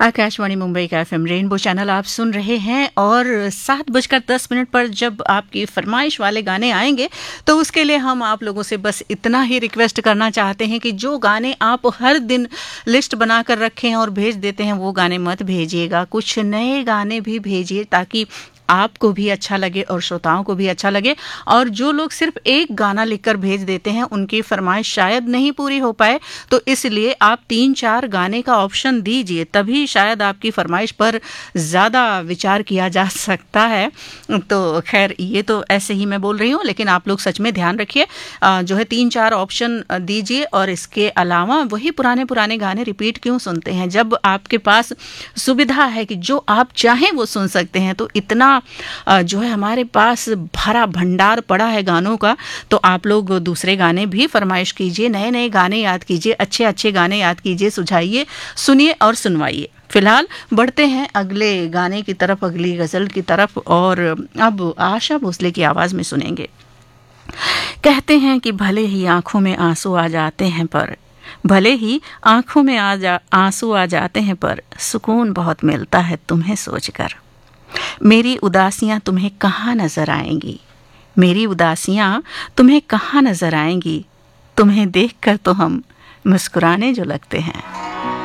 आकाशवाणी मुंबई का FM rainbow channel आप सुन रहे हैं और 7:10 पर जब आपकी फरमाइश वाले गाने आएंगे तो उसके लिए हम आप लोगों से बस इतना ही रिक्वेस्ट करना चाहते हैं कि जो गाने आप हर दिन लिस्ट बनाकर रखें और भेज देते हैं वो गाने मत भेजिएगा, कुछ नए गाने भी भेजिए ताकि आपको भी अच्छा लगे और श्रोताओं को भी अच्छा लगे। और जो लोग सिर्फ एक गाना लिखकर भेज देते हैं उनकी फरमाइश शायद नहीं पूरी हो पाए, तो इसलिए आप 3-4 गाने का ऑप्शन दीजिए, तभी शायद आपकी फरमाइश पर ज़्यादा विचार किया जा सकता है। तो खैर ये तो ऐसे ही मैं बोल रही हूँ, लेकिन आप लोग सच में ध्यान रखिए, जो है 3-4 ऑप्शन दीजिए। और इसके अलावा वही पुराने पुराने गाने रिपीट क्यों सुनते हैं, जब आपके पास सुविधा है कि जो आप चाहें वो सुन सकते हैं, तो इतना जो है हमारे पास भरा भंडार पड़ा है गानों का। तो आप लोग दूसरे गाने भी फरमाइश कीजिए, नए नए गाने याद कीजिए, अच्छे अच्छे गाने याद कीजिए, सुझाइए, सुनिए और सुनवाइए। फिलहाल बढ़ते हैं अगले गाने की तरफ, अगली गजल की तरफ, और अब आशा भोसले की आवाज में सुनेंगे। कहते हैं कि भले ही आंखों में आंसू आ जाते हैं, पर भले ही आंखों में आंसू आ जाते हैं, पर सुकून बहुत मिलता है तुम्हें सोचकर। मेरी उदासियां तुम्हें कहाँ नजर आएंगी, मेरी उदासियां तुम्हें कहाँ नजर आएंगी, तुम्हें देखकर तो हम मुस्कुराने जो लगते हैं।